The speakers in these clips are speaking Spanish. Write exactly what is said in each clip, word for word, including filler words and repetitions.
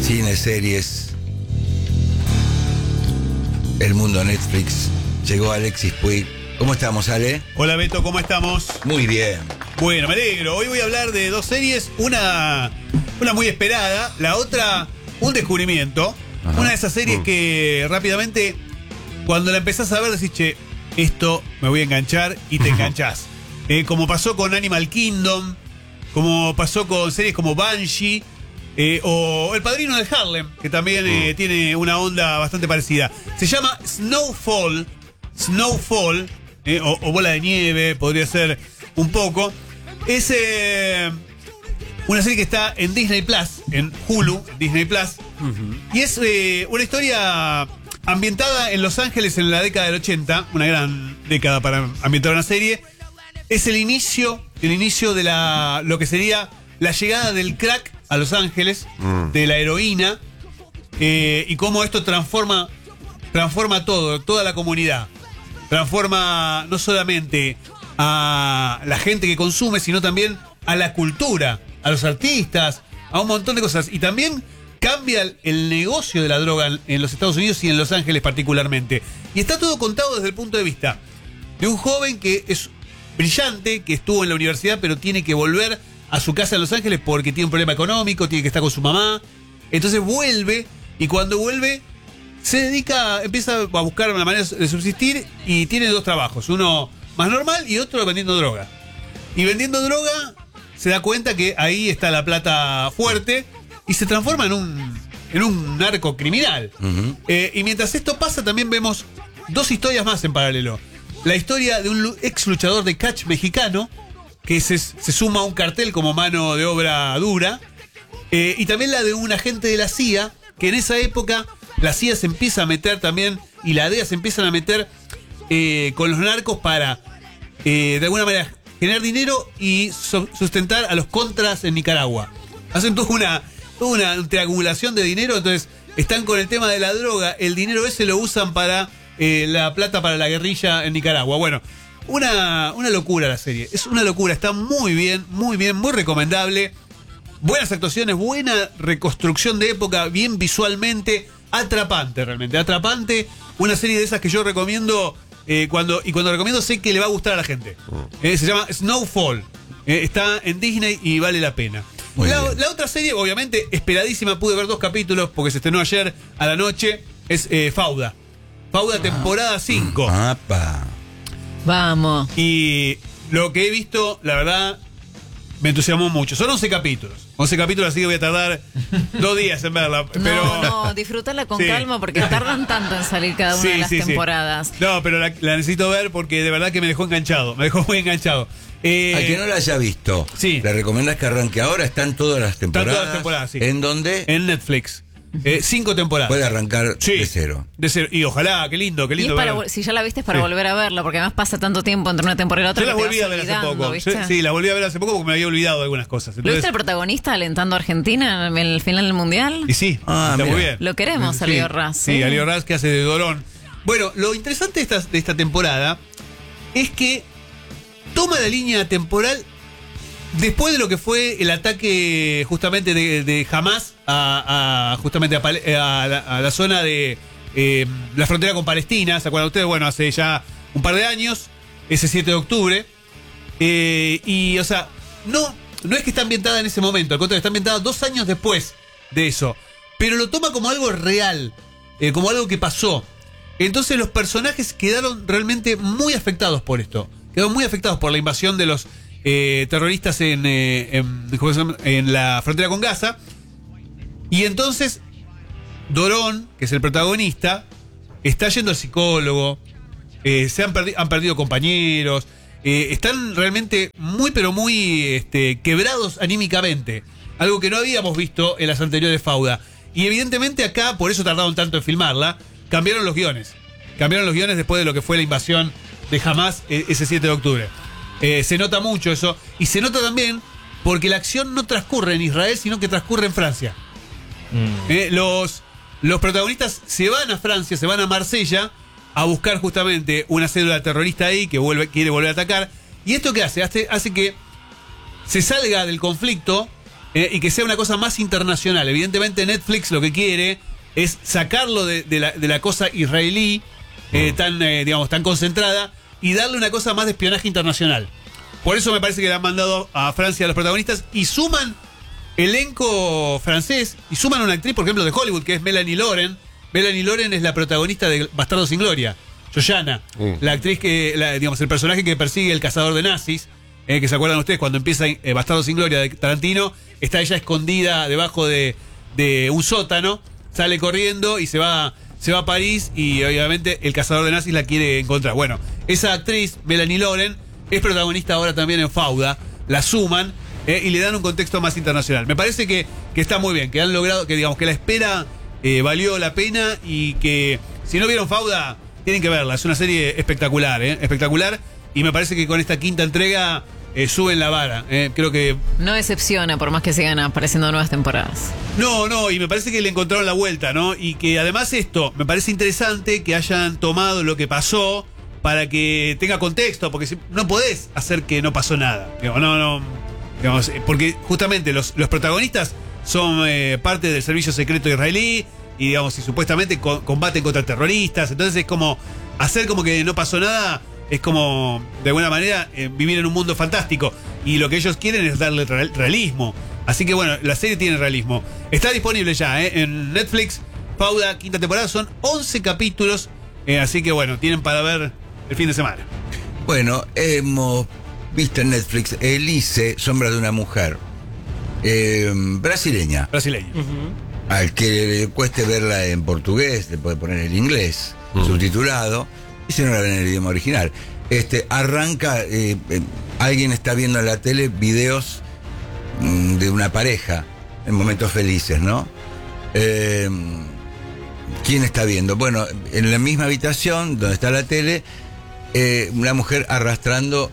cine, series, el mundo Netflix. Llegó Alexis Puig. ¿Cómo estamos, Ale? Hola, Beto, ¿cómo estamos? Muy bien. Bueno, me alegro. Hoy voy a hablar de dos series. Una, una muy esperada. La otra, un descubrimiento. Ajá. Una de esas series mm. que rápidamente, cuando la empezás a ver, decís, che, esto me voy a enganchar, y te enganchás. Eh, como pasó con Animal Kingdom, como pasó con series como Banshee, eh, o El Padrino de Harlem, que también eh, mm. tiene una onda bastante parecida. Se llama Snowfall. Snowfall, eh, o, o Bola de Nieve, podría ser un poco. Es eh, una serie que está en Disney Plus, en Hulu, Disney Plus. Uh-huh. Y es eh, una historia ambientada en Los Ángeles en la década del ochenta, una gran década para ambientar una serie. Es el inicio, el inicio de la lo que sería la llegada del crack a Los Ángeles, mm. de la heroína, eh, y cómo esto transforma, transforma todo, toda la comunidad. Transforma no solamente a la gente que consume, sino también a la cultura, a los artistas, a un montón de cosas. Y también cambia el, el negocio de la droga en, en los Estados Unidos y en Los Ángeles particularmente. Y está todo contado desde el punto de vista de un joven que es brillante, que estuvo en la universidad, pero tiene que volver a su casa en Los Ángeles porque tiene un problema económico, tiene que estar con su mamá. Entonces vuelve, y cuando vuelve se dedica, empieza a buscar una manera de subsistir, y tiene dos trabajos, uno más normal y otro vendiendo droga. Y vendiendo droga se da cuenta que ahí está la plata fuerte y se transforma en un, en un narco criminal. Uh-huh. Eh, y mientras esto pasa, también vemos dos historias más en paralelo. La historia de un ex luchador de catch mexicano que se, se suma a un cartel como mano de obra dura. Eh, y también la de un agente de la C I A, que en esa época la C I A se empieza a meter también, y la D E A se empiezan a meter eh, con los narcos para, eh, de alguna manera, generar dinero y so- sustentar a los contras en Nicaragua. Hacen toda una, toda una triangulación de dinero, entonces están con el tema de la droga, el dinero ese lo usan para eh, la plata para la guerrilla en Nicaragua. Bueno, una, una locura la serie, es una locura, está muy bien, muy bien, muy recomendable. Buenas actuaciones, buena reconstrucción de época, bien visualmente. Atrapante, realmente, atrapante. Una serie de esas que yo recomiendo, eh, cuando y cuando recomiendo sé que le va a gustar a la gente. Eh, se llama Snowfall. Eh, está en Disney y vale la pena. La, la otra serie, obviamente, esperadísima, pude ver dos capítulos porque se estrenó ayer a la noche, es eh, Fauda. Fauda, temporada cinco. ¡Apa! Vamos. Y lo que he visto, la verdad, me entusiasmó mucho. Son once capítulos. once capítulos, así que voy a tardar dos días en verla. Pero... No, no, disfrútala con sí. calma porque tardan tanto en salir cada una sí, de las sí, temporadas. Sí. No, pero la, la necesito ver porque de verdad que me dejó enganchado. Me dejó muy enganchado. Eh, Al que no la haya visto, sí. ¿le recomendás que arranque ahora? Están todas las temporadas. Están todas las temporadas, sí. ¿En dónde? En Netflix. Eh, cinco temporadas. Puede arrancar sí, de cero. De cero. Y ojalá, qué lindo, qué lindo. Y para, si ya la viste es para sí. volver a verla, porque además pasa tanto tiempo entre una temporada y la otra. Yo la volví a ver hace poco. Sí, sí, la volví a ver hace poco porque me había olvidado de algunas cosas. Entonces... ¿Lo viste al protagonista alentando a Argentina en el final del Mundial? Y sí, ah, está mira. muy bien. Lo queremos, sí, Alio Raz. Sí, sí, Alio Raz, que hace de Dorón. Bueno, lo interesante de esta, de esta temporada es que toma la línea temporal después de lo que fue el ataque justamente de, de Hamas a, a justamente a, a, la, a la zona de eh, la frontera con Palestina. ¿Se acuerdan ustedes? Bueno, hace ya un par de años, ese siete de octubre. Eh, y, o sea, no, no es que está ambientada en ese momento, al contrario, está ambientada dos años después de eso. Pero lo toma como algo real, eh, como algo que pasó. Entonces los personajes quedaron realmente muy afectados por esto. Quedaron muy afectados por la invasión de los Eh, terroristas en, eh, en, en la frontera con Gaza. Y entonces Dorón, que es el protagonista, está yendo al psicólogo, eh, se han, perdi- han perdido compañeros, eh, están realmente muy pero muy este, quebrados anímicamente, algo que no habíamos visto en las anteriores Fauda. Y evidentemente acá, por eso tardaron tanto en filmarla, cambiaron los guiones cambiaron los guiones después de lo que fue la invasión de Hamas eh, ese siete de octubre. Eh, se nota mucho eso. Y se nota también porque la acción no transcurre en Israel, sino que transcurre en Francia. Mm. Eh, los, los protagonistas se van a Francia, se van a Marsella a buscar justamente una célula terrorista ahí que vuelve, quiere volver a atacar. ¿Y esto qué hace? Hace, hace que se salga del conflicto eh, y que sea una cosa más internacional. Evidentemente Netflix lo que quiere es sacarlo de, de, la, de la cosa israelí, eh, mm. tan, eh, digamos, tan concentrada, y darle una cosa más de espionaje internacional. Por eso me parece que le han mandado a Francia a los protagonistas y suman elenco francés y suman a una actriz, por ejemplo, de Hollywood, que es Melanie Laurent. Melanie Laurent es la protagonista de Bastardos sin Gloria. Joyanna, mm. la actriz que, la, digamos, el personaje que persigue el cazador de nazis, eh, que se acuerdan ustedes cuando empieza eh, Bastardos sin Gloria de Tarantino, está ella escondida debajo de, de un sótano, sale corriendo y se va, se va a París y obviamente el cazador de nazis la quiere encontrar. Bueno, esa actriz, Melanie Laurent, es protagonista ahora también en Fauda, la suman eh, y le dan un contexto más internacional. Me parece que, que está muy bien, que han logrado, que digamos que la espera eh, valió la pena y que si no vieron Fauda, tienen que verla, es una serie espectacular, ¿eh? espectacular, y me parece que con esta quinta entrega eh, suben la vara. ¿eh? Creo que... No decepciona por más que sigan apareciendo nuevas temporadas. No, no, y me parece que le encontraron la vuelta, ¿no? Y que además esto, me parece interesante que hayan tomado lo que pasó para que tenga contexto, porque si, no podés hacer que no pasó nada. Digamos, no, no, digamos, porque justamente los, los protagonistas son eh, parte del servicio secreto israelí, y digamos, y supuestamente co- combaten contra terroristas, entonces es como hacer como que no pasó nada, es como de alguna manera eh, vivir en un mundo fantástico, y lo que ellos quieren es darle real- realismo, así que bueno, la serie tiene realismo, está disponible ya eh, en Netflix, Fauda, quinta temporada, son once capítulos, eh, así que bueno, tienen para ver el fin de semana. Bueno, hemos visto en Netflix Elise, Sombra de una mujer, eh, brasileña, Brasileño. Uh-huh. Al que le cueste verla en portugués, le puede poner en inglés, mm. subtitulado, y si no la ven en el idioma original. Este, arranca, eh, eh, alguien está viendo en la tele videos mm, de una pareja, en momentos felices, ¿no? Eh, ¿Quién está viendo? Bueno, en la misma habitación donde está la tele, eh, una mujer arrastrando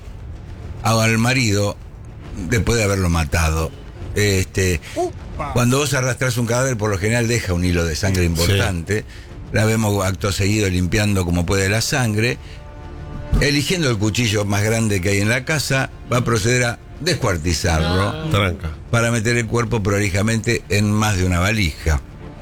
al marido después de haberlo matado. Este, cuando vos arrastrás un cadáver, por lo general deja un hilo de sangre importante. Sí. La vemos acto seguido limpiando como puede la sangre. Eligiendo el cuchillo más grande que hay en la casa, va a proceder a descuartizarlo. Tranca. Para meter el cuerpo prolijamente en más de una valija.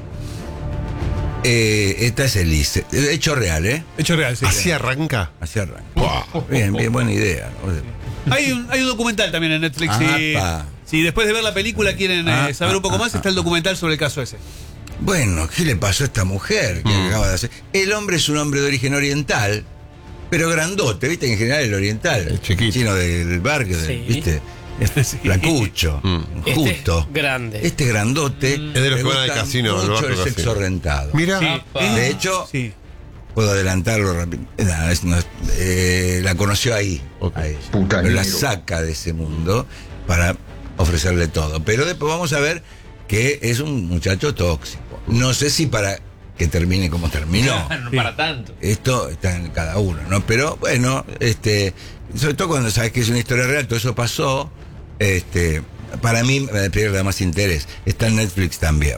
Eh, esta es Elise. Hecho real, ¿eh? Hecho real, sí. ¿Así arranca? Así arranca. Wow. Bien, bien, buena idea, ¿no? Hay un, hay un documental también en Netflix. Ah, si, si después de ver la película quieren ah, eh, saber ah, un poco ah, más, ah, está el documental sobre el caso ese. Bueno, ¿qué le pasó a esta mujer que mm. acaba de hacer? El hombre es un hombre de origen oriental, pero grandote, ¿viste? En general el oriental. El chiquito. Chino del barrio, Sí. del, ¿viste? Sí. Flacucho, Mm. justo. Este es grande. Este grandote. Mm. Es de los le que van al gusta casino, al mucho barrio el sexo casino. rentado. Mira. Sí. De hecho, Sí. puedo adelantarlo rápido. No, es- no es- eh, la conoció ahí. Ok. a ella. Putanero. Pero la saca de ese mundo para ofrecerle todo. Pero después vamos a ver que es un muchacho tóxico. No sé si para que termine como terminó. No para tanto. Esto está en cada uno, ¿no? Pero bueno, este, sobre todo cuando sabes que es una historia real, todo eso pasó, este, para mí me pierde más interés. Está en Netflix también.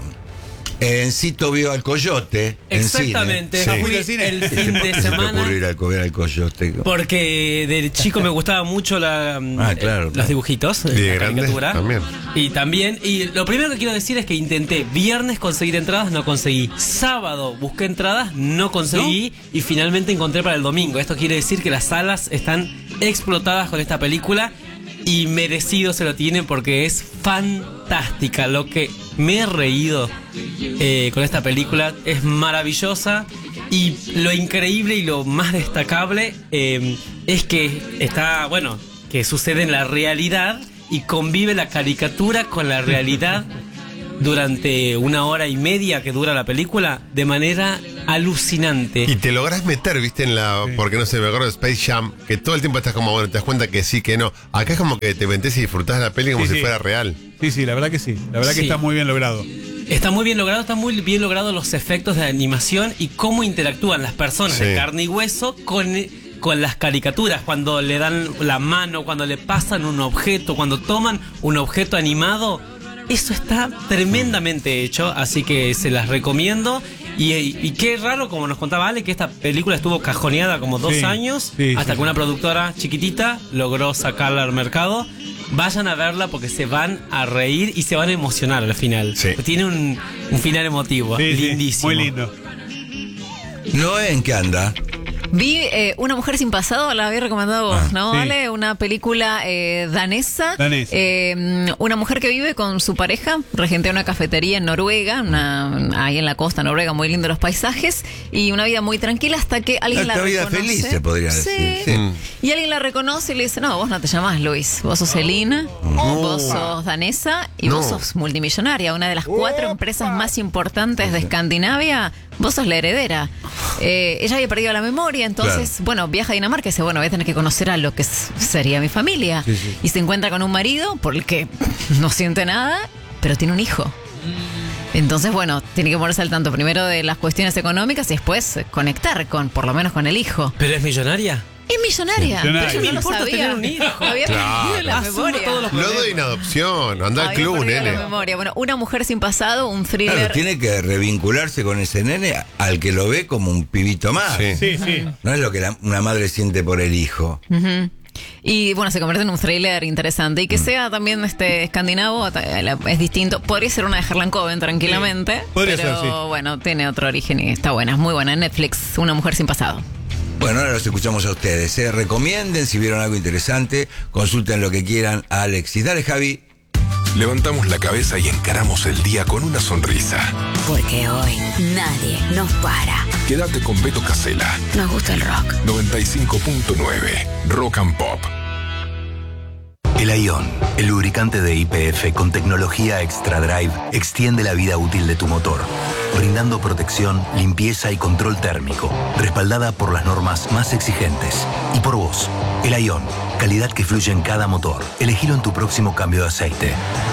En Cito vio al Coyote. Exactamente. En cine. Fui Sí. al cine. el Sí. fin ¿Por de qué se te semana. ocurrió ir al, ver al Coyote? Porque de chico me gustaba mucho la, Ah, claro, los claro. dibujitos, Y de la grande caricatura. también. Y también, y lo primero que quiero decir es que intenté viernes conseguir entradas, no conseguí. Sábado busqué entradas, no conseguí. Y finalmente encontré para el domingo. Esto quiere decir que las salas están explotadas con esta película. Y merecido se lo tienen porque es fantástica. Lo que me he reído eh, con esta película es maravillosa. Y lo increíble y lo más destacable eh, es que está, bueno, que sucede en la realidad y convive la caricatura con la realidad durante una hora y media que dura la película de manera alucinante. Y te lográs meter, viste, en la. Porque no sé, me acuerdo de Space Jam, que todo el tiempo estás como, bueno, te das cuenta que sí, que no. Acá es como que te metés y disfrutás de la peli como Sí, si sí. fuera real. Sí, sí, la verdad que sí. La verdad que Sí. está muy bien logrado. Está muy bien logrado, están muy bien logrados los efectos de animación y cómo interactúan las personas Sí. de carne y hueso con, con las caricaturas, cuando le dan la mano, cuando le pasan un objeto, cuando toman un objeto animado. Eso está tremendamente hecho, así que se las recomiendo. Y, y, y qué raro, como nos contaba Ale, que esta película estuvo cajoneada como dos Sí, años, sí, hasta sí. que una productora chiquitita logró sacarla al mercado. Vayan a verla porque se van a reír y se van a emocionar al final. Sí. Tiene un, un final emotivo, Sí, sí, lindísimo. muy lindo. Noé, ¿en qué anda? Vi eh, Una mujer sin pasado, la había recomendado vos, Ah, ¿no? sí. Vale, una película eh, danesa. Danesa. Eh, una mujer que vive con su pareja, regentea una cafetería en Noruega, una, ahí en la costa Noruega, muy lindo los paisajes, y una vida muy tranquila hasta que alguien la Esta vida reconoce. feliz, se podría Sí. decir. Sí. Mm. Y alguien la reconoce y le dice, no, vos no te llamás Luis, vos sos Elina, vos sos danesa y No. vos sos multimillonaria, una de las cuatro empresas más importantes de Escandinavia, vos sos la heredera. Eh, ella había perdido la memoria, entonces, Claro. bueno, viaja a Dinamarca y dice, bueno, voy a tener que conocer a lo que s- sería mi familia. Sí, sí. Y se encuentra con un marido por el que no siente nada, pero tiene un hijo. Entonces, bueno, tiene que ponerse al tanto primero de las cuestiones económicas y después eh, conectar con, por lo menos con el hijo. ¿Pero es millonaria? Es millonaria. Sí, Pero millonaria. yo ¿Qué no lo importa sabía. tener un hijo? Había perdido la Asume memoria. todos los Lo problemas. doy en adopción. Anda al Había club, perdido nene. la memoria. Bueno, Una mujer sin pasado, un thriller. Claro, tiene que revincularse con ese nene al que lo ve como un pibito más. Sí. Sí, sí. No es lo que la- una madre siente por el hijo. Ujú. Y bueno, se convierte en un thriller interesante. Y que sea también este escandinavo es distinto. Podría ser una de Harlan Coben tranquilamente. Sí, podría pero ser, sí. bueno, tiene otro origen y está buena. Es muy buena. En Netflix, Una mujer sin pasado. Bueno, ahora los escuchamos a ustedes. ¿eh? Recomienden, si vieron algo interesante, consulten lo que quieran a Alexis. Dale, Javi. Levantamos la cabeza y encaramos el día con una sonrisa. Porque hoy nadie nos para. Quédate con Beto Casella, Nos gusta el rock. noventa y cinco punto nueve, Rock and Pop. El Ion, el lubricante de Y P F con tecnología Extra Drive, extiende la vida útil de tu motor, brindando protección, limpieza y control térmico, respaldada por las normas más exigentes. Y por vos, el Ion, calidad que fluye en cada motor. Elegilo en tu próximo cambio de aceite.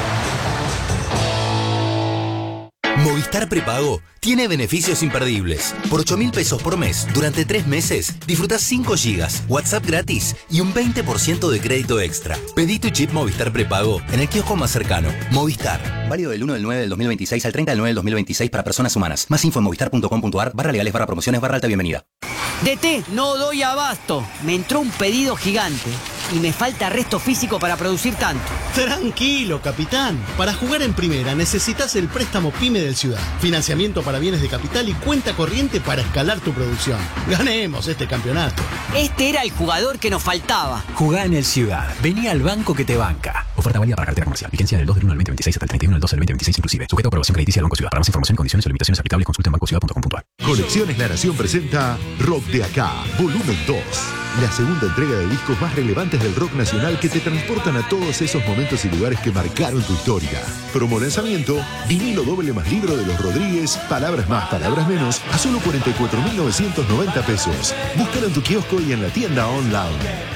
Movistar Prepago tiene beneficios imperdibles. Por ocho mil pesos por mes, durante tres meses, disfrutás cinco gigas, WhatsApp gratis y un veinte por ciento de crédito extra. Pedí tu chip Movistar Prepago en el kiosco más cercano. Movistar. Válido del uno del nueve del dos mil veintiséis al treinta del nueve del dos mil veintiséis para personas humanas. Más info en movistar punto com punto ar, barra legales, barra promociones, barra alta bienvenida. D T, no doy abasto. Me entró un pedido gigante y me falta resto físico para producir tanto. Tranquilo, capitán. Para jugar en primera necesitas el préstamo PYME del Ciudad. Financiamiento para bienes de capital y cuenta corriente para escalar tu producción. Ganemos este campeonato. Este era el jugador que nos faltaba. Jugá en el Ciudad. Vení al banco que te banca. Oferta válida para cartera comercial. Vigencia del dos del uno del veinte veintiséis hasta el treinta y uno del doce del veinte veintiséis inclusive. Sujeto a aprobación crediticia del Banco Ciudad. Para más información, condiciones o limitaciones aplicables, consulta en banco ciudad punto com punto ar. Colecciones La Nación presenta Rock de Acá, volumen dos. La segunda entrega de discos más relevantes del rock nacional que te transportan a todos esos momentos y lugares que marcaron tu historia. Promo lanzamiento, vinilo doble más libro de los Rodríguez, palabras más, palabras menos, a solo cuarenta y cuatro mil novecientos noventa pesos. Búscalo en tu kiosco y en la tienda online.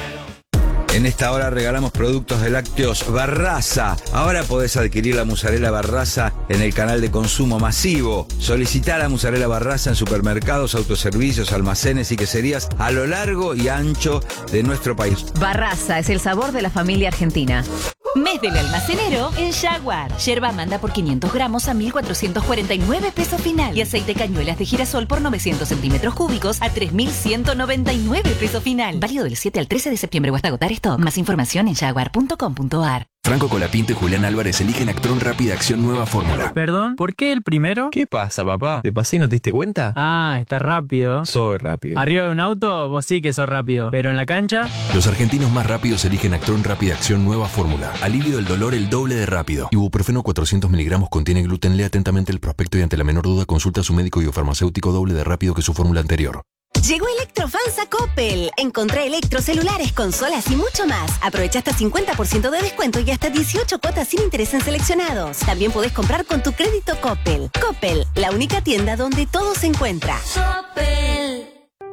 En esta hora regalamos productos de lácteos Barraza. Ahora podés adquirir la mozzarella Barraza en el canal de consumo masivo. Solicitá la mozzarella Barraza en supermercados, autoservicios, almacenes y queserías a lo largo y ancho de nuestro país. Barraza es el sabor de la familia argentina. Mes del almacenero en Jaguar. Yerba manda por quinientos gramos a mil cuatrocientos cuarenta y nueve pesos final. Y aceite cañuelas de girasol por novecientos centímetros cúbicos a tres mil ciento noventa y nueve pesos final. Válido del siete al trece de septiembre o hasta agotar stock. Más información en jaguar punto com punto ar. Franco Colapinto y Julián Álvarez eligen Actron Rápida Acción Nueva Fórmula. Perdón, ¿por qué el primero? ¿Qué pasa, papá? ¿Te pasé y no te diste cuenta? Ah, está rápido. Soy rápido. Arriba de un auto, vos sí que sos rápido. Pero en la cancha... Los argentinos más rápidos eligen Actron Rápida Acción Nueva Fórmula. Alivio del dolor el doble de rápido. Ibuprofeno cuatrocientos miligramos contiene gluten. Lea atentamente el prospecto y ante la menor duda consulta a su médico y o farmacéutico doble de rápido que su fórmula anterior. Llegó Electrofans a Coppel. Encontrá electrocelulares, consolas y mucho más. Aprovecha hasta cincuenta por ciento de descuento y hasta dieciocho cuotas sin interés en seleccionados. También podés comprar con tu crédito Coppel. Coppel, la única tienda donde todo se encuentra. Coppel.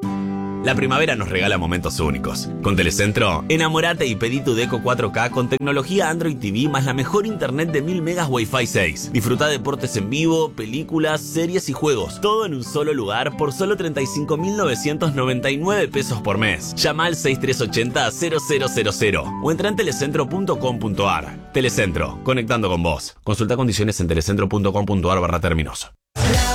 La primavera nos regala momentos únicos. Con Telecentro, enamorate y pedí tu Deco cuatro K con tecnología Android T V más la mejor internet de mil megas Wi-Fi seis. Disfruta deportes en vivo, películas, series y juegos. Todo en un solo lugar por solo treinta y cinco mil novecientos noventa y nueve pesos por mes. Llama al seis tres ocho cero cero cero cero cero o entra en telecentro punto com punto ar. Telecentro, conectando con vos. Consulta condiciones en telecentro punto com punto ar barra términos.